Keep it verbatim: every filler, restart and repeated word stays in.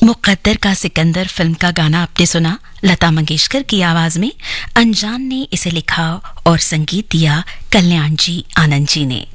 मुकद्दर का सिकंदर फिल्म का गाना आपने सुना लता मंगेशकर की आवाज में। अनजान ने इसे लिखा और संगीत दिया कल्याण जी आनंद जी ने।